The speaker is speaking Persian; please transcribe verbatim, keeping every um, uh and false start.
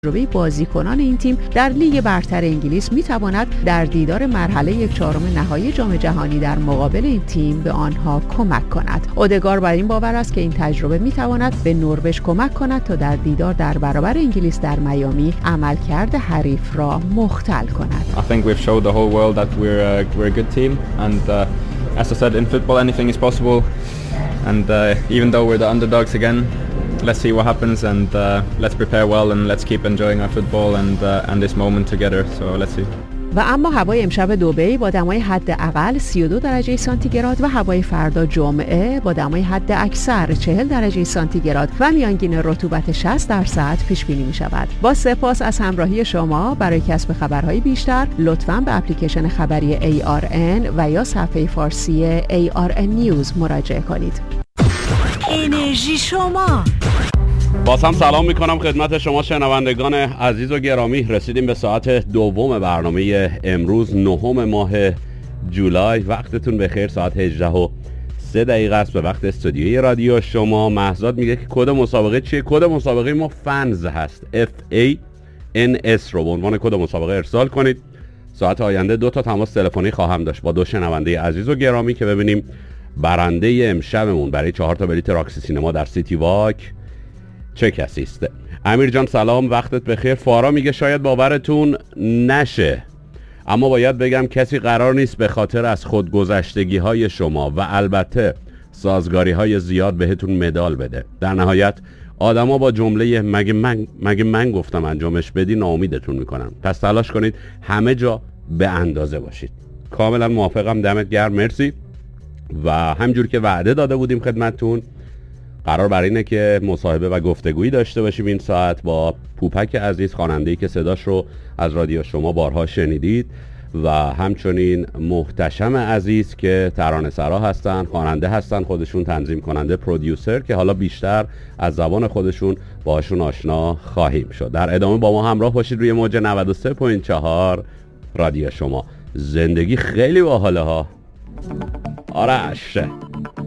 تجربه بازیکنان این تیم در لیگ برتر انگلیس میتواند در دیدار مرحله یک چهارم نهایی جام جهانی در مقابل این تیم به آنها کمک کند. اودگار بر این باور است که این تجربه میتواند به نروژ کمک کند تا در دیدار در برابر انگلیس در میامی عملکرد حریف را مختل کند. I think we've showed the whole world that we're a, we're a good team and uh, as I said in football anything is possible and uh, even though we're the underdogs again let's see what happens and uh, let's prepare well and let's keep enjoying our football and uh, and this moment together so let's see. و اما هوای امشب دبی با دمای حداقل سی و دو درجه سانتیگراد و هوای فردا جمعه با دمای حد اکثر چهل درجه سانتیگراد و میانگین رطوبت شصت درصد پیش بینی می شود. با سپاس از همراهی شما. برای کسب خبرهای بیشتر لطفاً به اپلیکیشن خبری ای آر ان و یا صفحه فارسی ای آر ان نیوز مراجعه کنید. انرژی شما. باز هم سلام میکنم خدمت شما شنوندگان عزیز و گرامی. رسیدیم به ساعت دوم برنامه امروز نهم ماه جولای. وقتتون بخیر. ساعت هجده و سه دقیقه است به وقت استودیوی رادیو شما. مهزاد میگه که کد مسابقه چیه؟ کد مسابقه ما فنز هست. اف ای ان اس رو به عنوان کد مسابقه ارسال کنید. ساعت آینده دو تا تماس تلفنی خواهم داشت با دو شنونده عزیز و گرامی که ببینیم برنده امشبمون برای چهار تا بلیت راکسی سینما در سیتی واک چه کسی است؟ امیر جان سلام، وقتت بخیر. فارا میگه شاید باورتون نشه اما باید بگم کسی قرار نیست به خاطر از خودگذشتگی های شما و البته سازگاری های زیاد بهتون مدال بده. در نهایت آدما با جمله مگه من مگه من گفتم انجامش بدی ناامیدتون میکنن. پس تلاش کنید همه جا به اندازه باشید. کاملا موافقم. دمت گرم، مرسی. و همجور که وعده داده بودیم خدمتتون قرار بر اینه که مصاحبه و گفتگویی داشته باشیم این ساعت با پوپک عزیز، خواننده‌ای که صداش رو از رادیو شما بارها شنیدید و همچنین محتشم عزیز که ترانه‌سرا هستن، خواننده هستن، خودشون تنظیم کننده، پرودیوسر که حالا بیشتر از زبان خودشون باهاشون آشنا خواهیم شد. در ادامه با ما همراه باشید روی موج نود و سه و چهار رادیو شما. زندگی خیلی باحاله ها. آرش